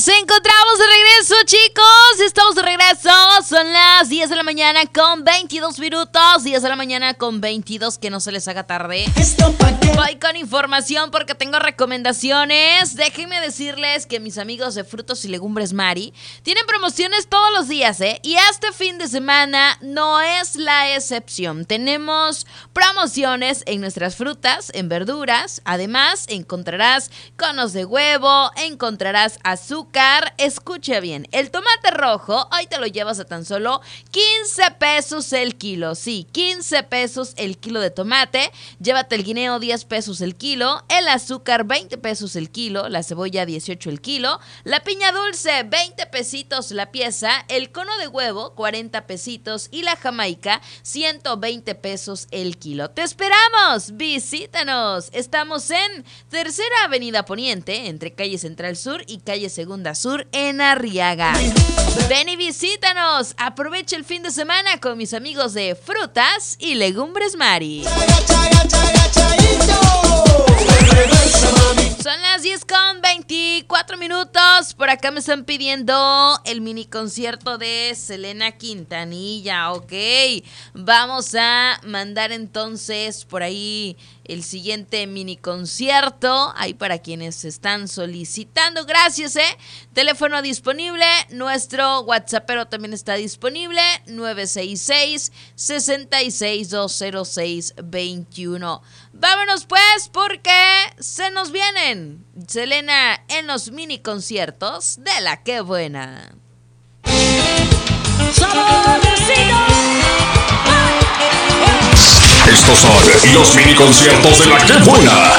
Nos encontramos de regreso, chicos. Estamos de regreso. Son las 10 de la mañana con 22 minutos. 10 de la mañana con 22, que no se les haga tarde. Voy con información porque tengo recomendaciones. Déjenme decirles que mis amigos de Frutos y Legumbres Mari tienen promociones todos los días, Y este fin de semana no es la excepción. Tenemos promociones en nuestras frutas, en verduras. Además, encontrarás conos de huevo, encontrarás azúcar. Escucha bien, el tomate rojo hoy te lo llevas a tan solo 15 pesos el kilo. Sí, 15 pesos el kilo de tomate. Llévate el guineo 10 pesos el kilo, el azúcar 20 pesos el kilo, la cebolla 18 el kilo, la piña dulce 20 pesitos la pieza, el cono de huevo 40 pesitos y la jamaica 120 pesos el kilo. ¡Te esperamos! ¡Visítanos! Estamos en Tercera Avenida Poniente, entre calle Central Sur y calle Segunda Sur en Arriaga. Ven y visítanos. Aprovecha el fin de semana con mis amigos de Frutas y Legumbres Mari. Son las 10 con 24 minutos. Por acá me están pidiendo el mini concierto de Selena Quintanilla. Ok, vamos a mandar entonces por ahí el siguiente mini concierto. Ahí para quienes están solicitando. Gracias, Teléfono disponible. Nuestro WhatsAppero también está disponible. 966-66-206-21. Vámonos pues, porque se nos vienen Selena en los mini conciertos de La Qué Buena. Estos son los mini conciertos de La Qué Buena.